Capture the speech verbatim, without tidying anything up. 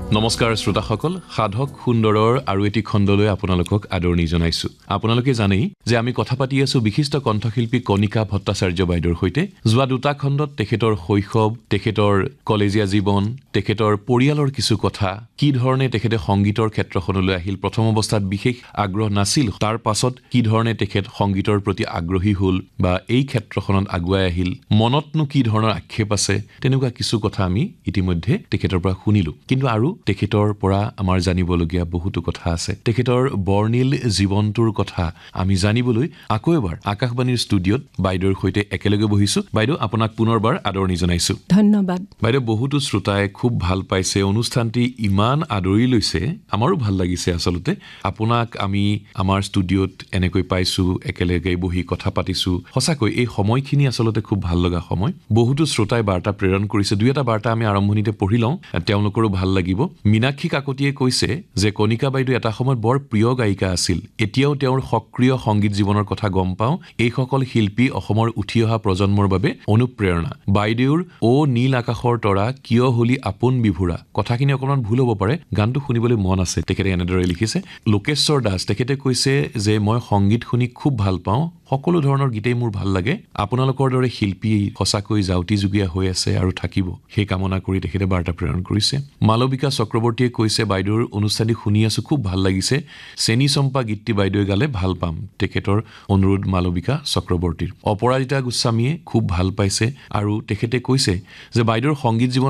নমস্কাৰ শ্ৰোতাসকল, সাধক সুন্দৰৰ আৰু এটি খণ্ডলৈ আপোনালোকক আদৰণি জনাইছো। আপোনালোকে জানেই যে আমি কথা পাতি আছো বিশিষ্ট কণ্ঠশিল্পী কণিকা ভট্টাচাৰ্য বাইদেউৰ সৈতে। যোৱা দুটা খণ্ডত তেখেতৰ শৈশৱ, তেখেতৰ কলেজীয়া জীৱন, তেখেতৰ পৰিয়ালৰ কিছু কথা, কি ধৰণে তেখেতে সংগীতৰ ক্ষেত্ৰখনলৈ আহিল, প্ৰথম অৱস্থাত বিশেষ আগ্ৰহ নাছিল, তাৰ পাছত কি ধৰণে তেখেত সংগীতৰ প্ৰতি আগ্ৰহী হ'ল বা এই ক্ষেত্ৰখনত আগুৱাই আহিল, মনতনো কি ধৰণৰ আক্ষেপ আছে, তেনেকুৱা কিছু কথা আমি ইতিমধ্যে তেখেতৰ পৰা শুনিলো। কিন্তু আৰু তেখেতৰ পৰা আমাৰ জানিবলগীয়া বহুতো কথা আছে। তেখেতৰ বৰ্ণিল জীৱনটোৰ কথা আমি জানিবলৈ আকৌ এবাৰ আকাশবাণীৰ ষ্টুডিঅ'ত বাইদেউৰ সৈতে একেলগে বহিছো। বাইদেউ, আপোনাক পুনৰবাৰ আদৰণি জনাইছো। ধন্যবাদ। বাইদেউ, বহুতো শ্ৰোতাই খুব ভাল পাইছে, অনুষ্ঠানটি ইমান আদৰি লৈছে, আমাৰো ভাল লাগিছে। আচলতে আপোনাক আমি আমাৰ ষ্টুডিঅ'ত এনেকৈ পাইছো, একেলগে বহি কথা পাতিছো। সঁচাকৈ এই সময়খিনি আচলতে খুব ভাল লগা সময়। বহুতো শ্ৰোতাই বাৰ্তা প্ৰেৰণ কৰিছে। দুই এটা বাৰ্তা আমি আৰম্ভণিতে পঢ়ি লওঁ, তেওঁলোকৰো ভাল লাগিব। মীনাক্ষী কাকতিয়ে কৈছে যে কণিকা বাইদেউ এটা সময়ত বৰ প্ৰিয় গায়িকা আছিল। এতিয়াও তেওঁৰ সক্ৰিয় সংগীত জীৱনৰ কথা গম পাওঁ। এইসকল শিল্পী অসমৰ উঠি অহা প্ৰজন্মৰ বাবে অনুপ্ৰেৰণা। বাইদেউৰ অ নীল আকাশৰ তৰা কিয় হলি আপোন বিভুৰা, কথাখিনি অকণমান ভুল হ'ব পাৰে, গানটো শুনিবলৈ মন আছে। তেখেতে এনেদৰে লিখিছে। লোকেশ্বৰ দাস তেখেতে কৈছে যে মই সংগীত শুনি খুব ভাল পাওঁ, সকলো ধৰণৰ গীতেই মোৰ ভাল লাগে। আপোনালোকৰ দৰে শিল্পী সঁচাকৈ জাউতি যুগীয়া হৈ আছে আৰু থাকিব, সেই কামনা কৰি তেখেতে বাৰ্তা প্ৰেৰণ কৰিছে। মালবিকা চক্ৰৱৰ্তীয়ে কৈছে বাইদেউৰ অনুষ্ঠানটি শুনি আছো, খুব ভাল লাগিছে। চেনী চম্পা গীতটি বাইদেৱে গালে ভাল পাম। তেখেতৰ অনুৰোধ মালবিকা চক্ৰৱৰ্তীৰ। অপৰাজিতা গোস্বামীয়ে খুব ভাল পাইছে আৰু তেখেতে কৈছে যে বাইদেউৰ সংগীত জীৱনৰ